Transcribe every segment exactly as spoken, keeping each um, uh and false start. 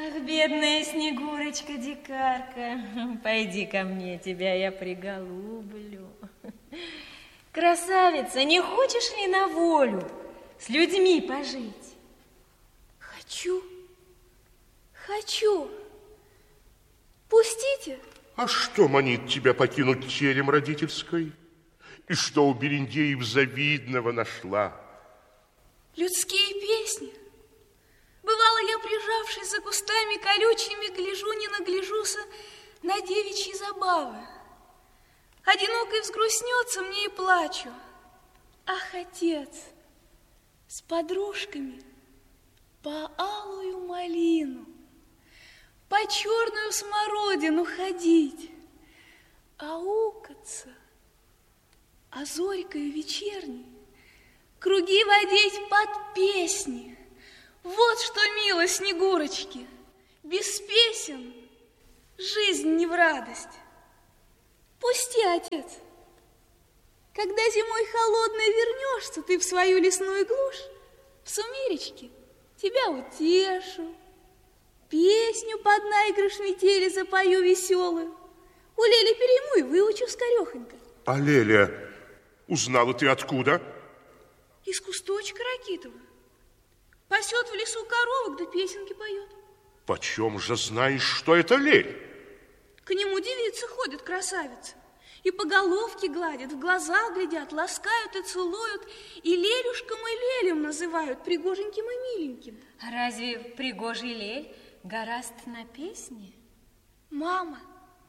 Ах, бедная Снегурочка-дикарка, пойди ко мне, тебя я приголублю. Красавица, не хочешь ли на волю с людьми пожить? Хочу, хочу. Пустите. А что манит тебя покинуть терем родительской? И что у Берендеев завидного нашла? Людские песни. Бывало, я, прижавшись за кустами колючими, гляжу, не нагляжуся на девичьи забавы. Одинокой взгрустнется мне и плачу. Ах, отец, с подружками по алую малину, по черную смородину ходить, аукаться, а зорькою вечерней круги водить под песни. Вот что мило Снегурочке, без песен жизнь не в радость. Пусти, отец. Когда зимой холодной вернешься ты в свою лесную глушь, в сумеречке тебя утешу, песню под наигрыш метели запою веселую, у Лели перейму и выучу скорехонько. А Леля, узнала ты откуда? Из кусточка Ракитова. Пасет в лесу коровок, да песенки поет. Почем же знаешь, что это Лель? К нему девицы ходят, красавицы, и по головке гладят, в глаза глядят, ласкают и целуют, и Лелюшком и Лелем называют, пригоженьким и миленьким. А разве пригожий Лель гораст на песне? Мама,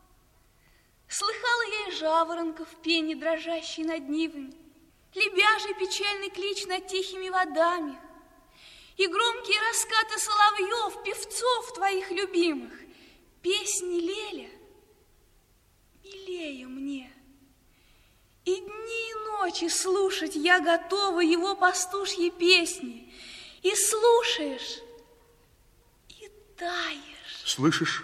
слыхала я и жаворонка в пене, дрожащей над нивами, лебяжий печальный клич над тихими водами, и громкие раскаты соловьев, певцов твоих любимых. Песни Леля милее мне. И дни и ночи слушать я готова его пастушьи песни. И слушаешь, и таешь. Слышишь?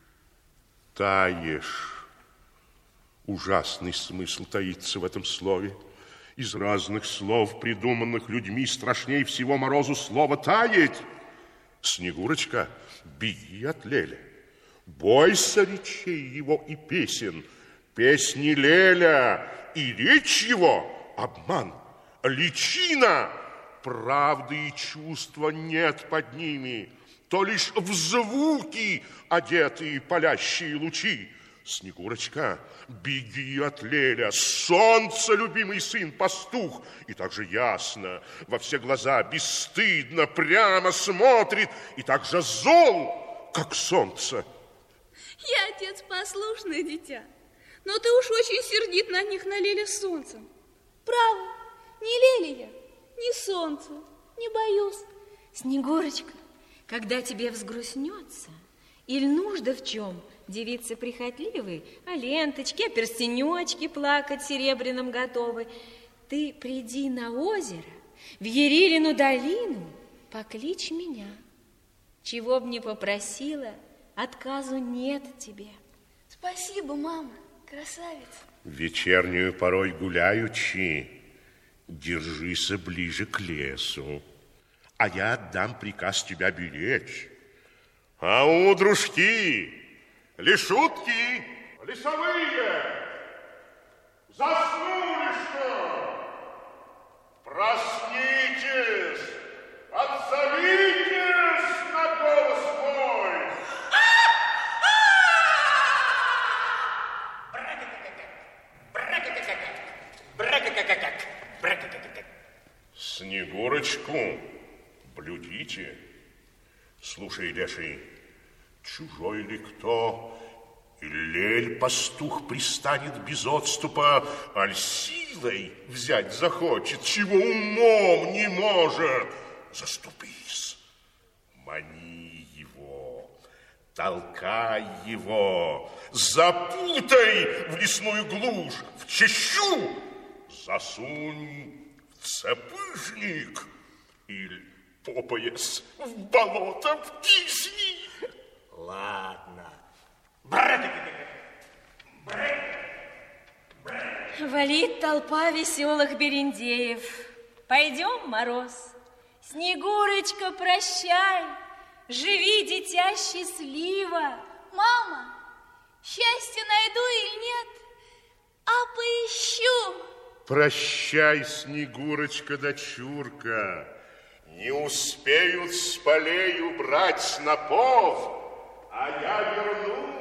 Таешь. Ужасный смысл таится в этом слове. Из разных слов, придуманных людьми, страшнее всего морозу слово «таять». Снегурочка, беги от Леля. Бойся речей его и песен. Песни Леля и речь его — обман, личина. Правды и чувства нет под ними, то лишь в звуки одетые палящие лучи. Снегурочка, беги от Леля, солнце, любимый сын, пастух, и так же ясно, во все глаза, бесстыдно, прямо смотрит, и так же зол, как солнце. Я, отец, послушное дитя, но ты уж очень сердит на них, на Леля с солнцем. Право, не Леля я, ни солнца, не боюсь. Снегурочка, когда тебе взгрустнется, или нужда в чем, девицы прихотливые, а ленточки, а перстенечки плакать серебряным готовы, ты приди на озеро, в Ярилину долину, покличь меня. Чего б не попросила, отказу нет тебе. Спасибо, мама, красавица. Вечернюю порой гуляючи, держися ближе к лесу, а я отдам приказ тебя беречь. А у дружки, лешутки, лесовые, заснули что? Проснитесь, отзовитесь на голос мой. Снегурочку блюдите. Слушай, леший, чужой ли кто, и Лель пастух пристанет без отступа, аль силой взять захочет, чего умом не может. Заступись, мани его, толкай его, запутай в лесную глушь, в чащу, засунь в цепыжник или по пояс в болото втисни. Ладно. Валит толпа веселых берендеев. Пойдем, Мороз. Снегурочка, прощай. Живи, дитя, счастливо. Мама, счастье найду или нет, а поищу. Прощай, Снегурочка, дочурка. Не успеют с полей убрать снопов, а я верну